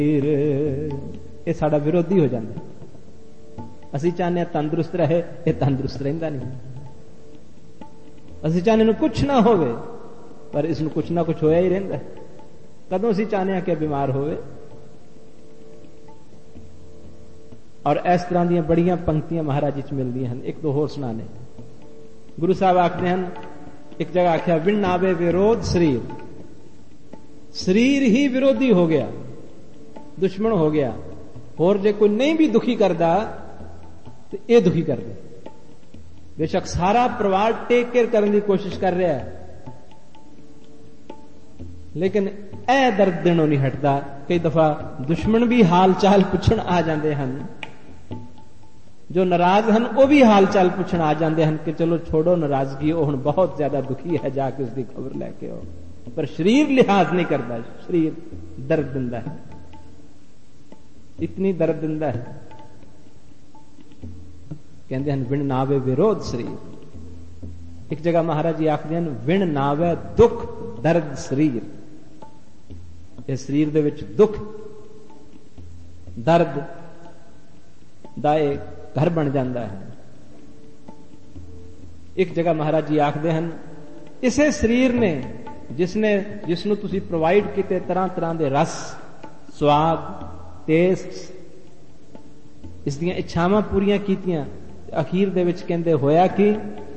ਇਹ ਸਾਡਾ ਵਿਰੋਧੀ ਹੋ ਜਾਂਦਾ। ਅਸੀਂ ਚਾਹੁੰਦੇ ਹਾਂ ਤੰਦਰੁਸਤ ਰਹੇ, ਇਹ ਤੰਦਰੁਸਤ ਰਹਿੰਦਾ ਨਹੀਂ। ਅਸੀਂ ਚਾਹੁੰਦੇ ਨੂੰ ਕੁਛ ਨਾ ਹੋਵੇ, ਪਰ ਇਸ ਨੂੰ ਕੁਛ ਨਾ ਕੁਛ ਹੋਇਆ ਹੀ ਰਹਿੰਦਾ। ਕਦੋਂ ਅਸੀਂ ਚਾਹੁੰਦੇ ਹਾਂ ਕਿ ਬਿਮਾਰ ਹੋਵੇ। ਔਰ ਇਸ ਤਰ੍ਹਾਂ ਦੀਆਂ ਬੜੀਆਂ ਪੰਕਤੀਆਂ ਮਹਾਰਾਜ ਵਿੱਚ ਮਿਲਦੀਆਂ ਹਨ। ਇੱਕ ਦੋ ਹੋਰ ਸੁਣਾਣੇ। ਗੁਰੂ ਸਾਹਿਬ ਆਖਦੇ ਹਨ, ਇੱਕ ਜਗ੍ਹਾ ਆਖਿਆ, ਵਿਣ ਆਵੇ ਵਿਰੋਧ ਸਰੀਰ। ਸਰੀਰ ਹੀ ਵਿਰੋਧੀ ਹੋ ਗਿਆ, ਦੁਸ਼ਮਣ ਹੋ ਗਿਆ। ਹੋਰ ਜੇ ਕੋਈ ਨਹੀਂ ਵੀ ਦੁਖੀ ਕਰਦਾ ਤੇ ਇਹ ਦੁਖੀ ਕਰਦਾ। ਬੇਸ਼ੱਕ ਸਾਰਾ ਪਰਿਵਾਰ ਟੇਕ ਕੇਅਰ ਕਰਨ ਦੀ ਕੋਸ਼ਿਸ਼ ਕਰ ਰਿਹਾ ਹੈ, ਲੇਕਿਨ ਇਹ ਦਰਦ ਦਿਨੋਂ ਨਹੀਂ ਹਟਦਾ। ਕਈ ਦਫਾ ਦੁਸ਼ਮਣ ਵੀ ਹਾਲ ਚਾਲ ਪੁੱਛਣ ਆ ਜਾਂਦੇ ਹਨ, ਜੋ ਨਾਰਾਜ਼ ਹਨ ਉਹ ਵੀ ਹਾਲ ਚਾਲ ਪੁੱਛਣ ਆ ਜਾਂਦੇ ਹਨ ਕਿ ਚਲੋ ਛੋੜੋ ਨਾਰਾਜ਼ਗੀ, ਉਹ ਹੁਣ ਬਹੁਤ ਜ਼ਿਆਦਾ ਦੁਖੀ ਹੈ, ਜਾ ਕੇ ਉਸਦੀ ਖਬਰ ਲੈ ਕੇ ਆਓ। ਪਰ ਸਰੀਰ ਲਿਹਾਜ਼ ਨਹੀਂ ਕਰਦਾ, ਸਰੀਰ ਦਰਦ ਦਿੰਦਾ ਹੈ, ਇਤਨੀ ਦਰਦ ਦਿੰਦਾ ਹੈ। ਕਹਿੰਦੇ ਹਨ, ਵਿਣ ਨਾਵੇ ਵਿਰੋਧ ਸਰੀਰ। ਇੱਕ ਜਗ੍ਹਾ ਮਹਾਰਾਜ ਜੀ ਆਖਦੇ ਹਨ, ਵਿਣ ਨਾਵੇ ਦੁੱਖ ਦਰਦ ਸਰੀਰ। ਇਹ ਸਰੀਰ ਦੇ ਵਿੱਚ ਦੁੱਖ ਦਰਦ ਦਾ ਇਹ ਘਰ ਬਣ ਜਾਂਦਾ ਹੈ। ਇੱਕ ਜਗ੍ਹਾ ਮਹਾਰਾਜ ਜੀ ਆਖਦੇ ਹਨ, ਇਸੇ ਸਰੀਰ ਨੇ ਜਿਸ ਨੂੰ ਤੁਸੀਂ ਪ੍ਰੋਵਾਈਡ ਕੀਤੇ ਤਰ੍ਹਾਂ ਤਰ੍ਹਾਂ ਦੇ ਰਸ, ਸਵਾਦ, ਟੇਸਟ, ਇਸ ਦੀਆਂ ਇੱਛਾਵਾਂ ਪੂਰੀਆਂ ਕੀਤੀਆਂ, ਅਖੀਰ ਦੇ ਵਿੱਚ ਕਹਿੰਦੇ ਹੋਇਆ ਕਿ